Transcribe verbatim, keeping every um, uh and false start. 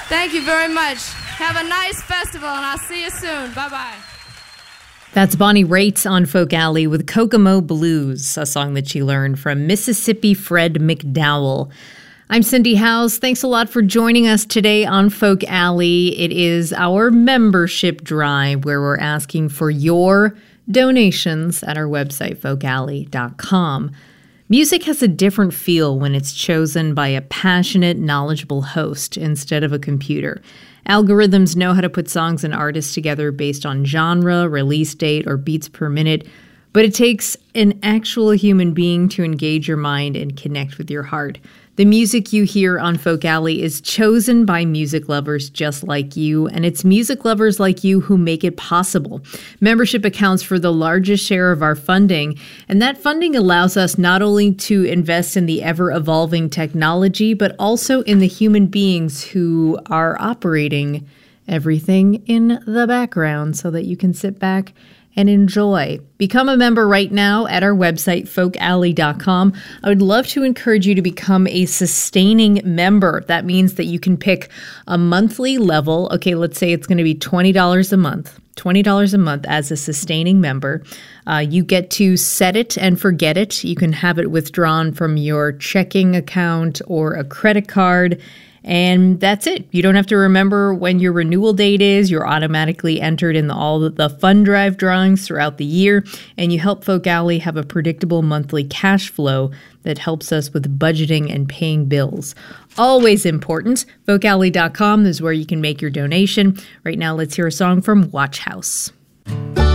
Thank you very much. Have a nice festival, and I'll see you soon. Bye-bye. That's Bonnie Raitt on Folk Alley with Kokomo Blues, a song that she learned from Mississippi Fred McDowell. I'm Cindy Howes. Thanks a lot for joining us today on Folk Alley. It is our membership drive where we're asking for your donations at our website, folk alley dot com. Music has a different feel when it's chosen by a passionate, knowledgeable host instead of a computer. Algorithms know how to put songs and artists together based on genre, release date, or beats per minute, but it takes an actual human being to engage your mind and connect with your heart. The music you hear on Folk Alley is chosen by music lovers just like you, and it's music lovers like you who make it possible. Membership accounts for the largest share of our funding, and that funding allows us not only to invest in the ever-evolving technology, but also in the human beings who are operating everything in the background so that you can sit back and enjoy. Become a member right now at our website, folk alley dot com. I would love to encourage you to become a sustaining member. That means that you can pick a monthly level. Okay, let's say it's going to be twenty dollars a month. twenty dollars a month as a sustaining member. Uh, you get to set it and forget it. You can have it withdrawn from your checking account or a credit card. And that's it. You don't have to remember when your renewal date is. You're automatically entered in all the fund drive drawings throughout the year. And you help Folk Alley have a predictable monthly cash flow that helps us with budgeting and paying bills. Always important. folk alley dot com is where you can make your donation. Right now, let's hear a song from Watch House.